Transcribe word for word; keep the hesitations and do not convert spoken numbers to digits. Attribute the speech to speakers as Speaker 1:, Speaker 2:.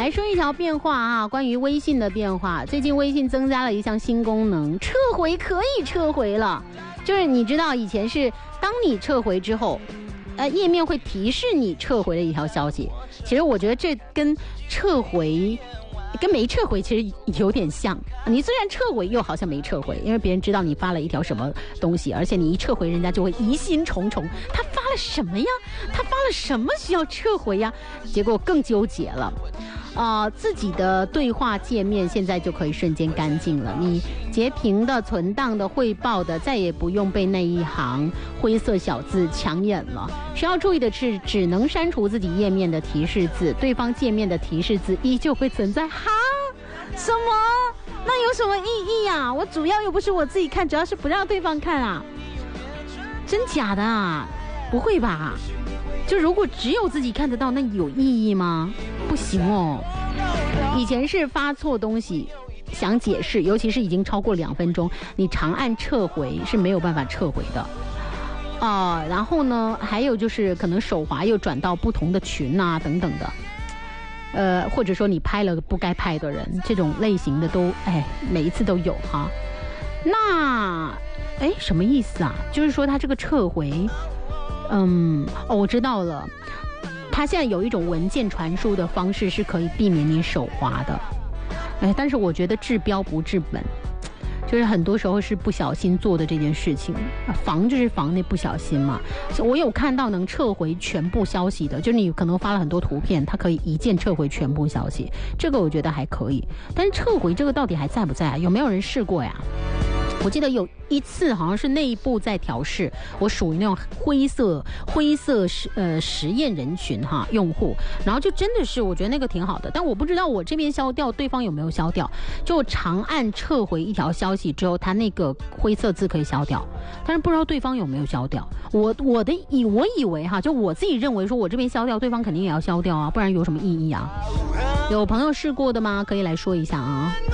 Speaker 1: 来说一条变化啊，关于微信的变化。最近微信增加了一项新功能，撤回可以撤回了。就是你知道以前是当你撤回之后，呃，页面会提示你撤回了一条消息。其实我觉得这跟撤回跟没撤回其实有点像，你虽然撤回又好像没撤回，因为别人知道你发了一条什么东西，而且你一撤回人家就会疑心重重，他发了什么呀？他发了什么需要撤回呀？结果更纠结了。呃，自己的对话界面现在就可以瞬间干净了，你截屏的、存档的、汇报的，再也不用被那一行灰色小字抢眼了。需要注意的是，只能删除自己页面的提示字，对方界面的提示字依旧会存在。哈？什么？那有什么意义啊？我主要又不是我自己看，主要是不让对方看啊。真假的啊？不会吧？就如果只有自己看得到，那有意义吗？不行哦。以前是发错东西想解释，尤其是已经超过两分钟，你长按撤回是没有办法撤回的啊、呃。然后呢，还有就是可能手滑又转到不同的群啊等等的，呃，或者说你拍了不该拍的人，这种类型的都哎每一次都有哈。那哎什么意思啊？就是说他这个撤回。嗯，哦，我知道了，它现在有一种文件传输的方式是可以避免你手滑的，哎，但是我觉得治标不治本，就是很多时候是不小心做的这件事情，防就是防那不小心嘛。我有看到能撤回全部消息的，就是你可能发了很多图片，它可以一键撤回全部消息，这个我觉得还可以。但是撤回这个到底还在不在啊？有没有人试过呀？我记得有一次好像是内部在调试，我属于那种灰色灰色呃实验人群哈用户，然后就真的是我觉得那个挺好的，但我不知道我这边消掉，对方有没有消掉。就长按撤回一条消息之后，它那个灰色字可以消掉，但是不知道对方有没有消掉。我我的以我以为哈，就我自己认为说我这边消掉，对方肯定也要消掉啊，不然有什么意义啊？有朋友试过的吗？可以来说一下啊。